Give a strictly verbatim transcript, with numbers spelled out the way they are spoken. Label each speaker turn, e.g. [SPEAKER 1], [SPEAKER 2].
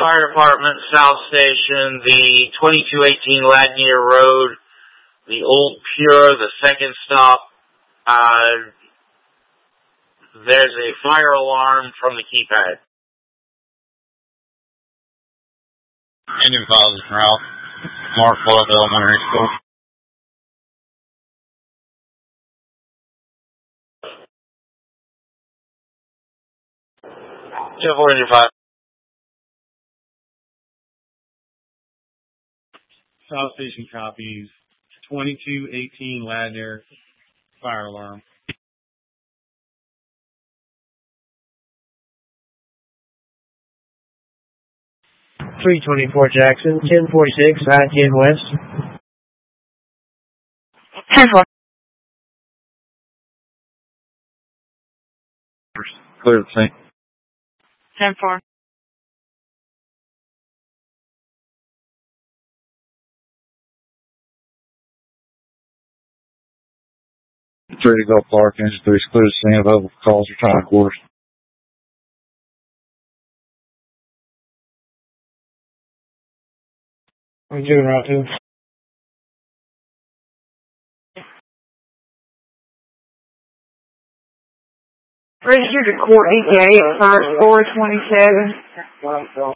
[SPEAKER 1] Fire Department, South Station, the twenty-two eighteen Ladnier Road, the Old Pure, the second stop. Uh, there's a fire alarm from the keypad.
[SPEAKER 2] Indian Falls route, Mark Floyd Elementary School.
[SPEAKER 1] ten four five.
[SPEAKER 3] South Station copies. twenty-two eighteen Ladner fire alarm.
[SPEAKER 4] three twenty-four Jackson, ten forty-six, I ten West.
[SPEAKER 5] ten four.
[SPEAKER 2] Clear the scene.
[SPEAKER 5] ten four.
[SPEAKER 2] It's ready to go park. Engine three is clear the scene of other calls returning quarters.
[SPEAKER 4] What are you doing, Route two?
[SPEAKER 5] Registered to court E T A at four twenty-seven.